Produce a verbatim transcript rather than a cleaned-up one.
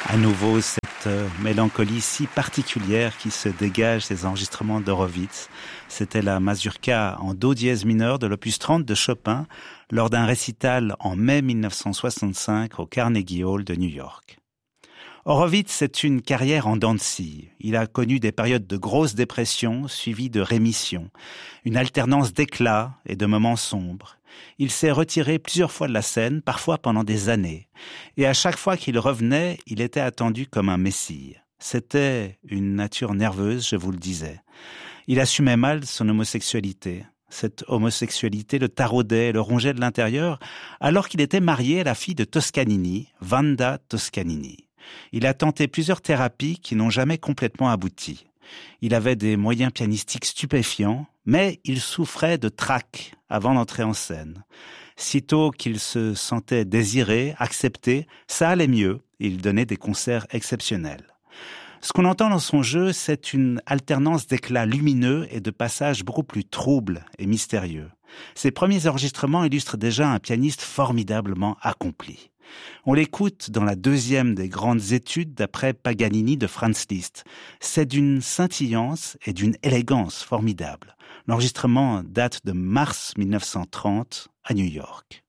À nouveau, cette euh, mélancolie si particulière qui se dégage des enregistrements d'Horowitz. C'était la mazurka en do dièse mineur de l'opus trente de Chopin lors d'un récital en mai mille neuf cent soixante-cinq au Carnegie Hall de New York. Horowitz, c'est une carrière en dents de scie. Il a connu des périodes de grosse dépression suivies de rémission, une alternance d'éclats et de moments sombres. Il s'est retiré plusieurs fois de la scène, parfois pendant des années. Et à chaque fois qu'il revenait, il était attendu comme un messie. C'était une nature nerveuse, je vous le disais. Il assumait mal son homosexualité. Cette homosexualité le taraudait, le rongeait de l'intérieur, alors qu'il était marié à la fille de Toscanini, Wanda Toscanini. Il a tenté plusieurs thérapies qui n'ont jamais complètement abouti. Il avait des moyens pianistiques stupéfiants, mais il souffrait de trac avant d'entrer en scène. Sitôt qu'il se sentait désiré, accepté, ça allait mieux. Il donnait des concerts exceptionnels. Ce qu'on entend dans son jeu, c'est une alternance d'éclats lumineux et de passages beaucoup plus troubles et mystérieux. Ses premiers enregistrements illustrent déjà un pianiste formidablement accompli. On l'écoute dans la deuxième des grandes études d'après Paganini de Franz Liszt. C'est d'une scintillance et d'une élégance formidable. L'enregistrement date de mars mille neuf cent trente à New York.